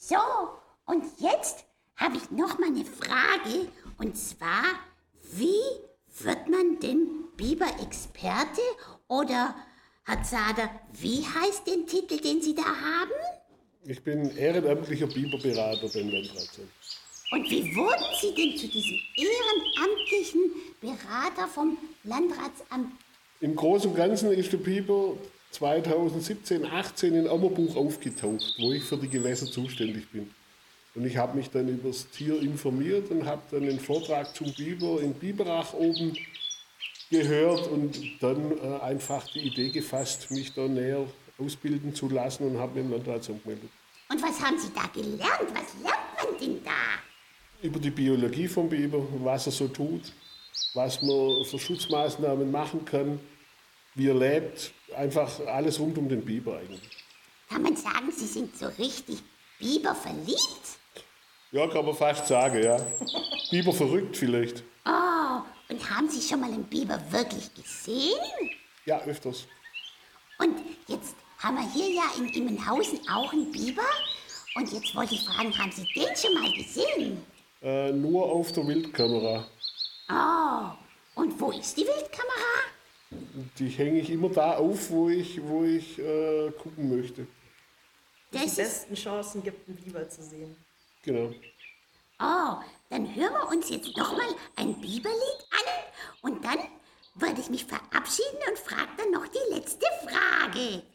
So, und jetzt habe ich noch mal eine Frage. Und zwar, wie wird man denn Biber-Experte? Oder, Herr Zader, wie heißt den Titel, den Sie da haben? Ich bin ehrenamtlicher Biberberater beim Landratsamt. Und wie wurden Sie denn zu diesem ehrenamtlichen Berater vom Landratsamt? Im Großen und Ganzen ist der Biber 2017, 18 in Ammerbuch aufgetaucht, wo ich für die Gewässer zuständig bin. Und ich habe mich dann über das Tier informiert und habe dann einen Vortrag zum Biber in Biberach oben gehört und dann einfach die Idee gefasst, mich da näher ausbilden zu lassen und habe mich im Landratsamt gemeldet. Und was haben Sie da gelernt? Was lernt man denn da? Über die Biologie vom Biber, was er so tut, was man für Schutzmaßnahmen machen kann, wie er lebt, einfach alles rund um den Biber eigentlich. Kann man sagen, Sie sind so richtig Biber verliebt? Ja, kann man fast sagen, ja. Biber verrückt vielleicht. Oh, und haben Sie schon mal einen Biber wirklich gesehen? Ja, öfters. Und jetzt haben wir hier ja in Immenhausen auch einen Biber. Und jetzt wollte ich fragen, haben Sie den schon mal gesehen? Nur auf der Wildkamera. Oh, und wo ist die Wildkamera? Die hänge ich immer da auf, wo ich gucken möchte. Die besten Chancen gibt, einen Biber zu sehen. Genau. Oh, dann hören wir uns jetzt noch mal ein Biberlied an. Und dann würde ich mich verabschieden und frage dann noch die letzte Frage.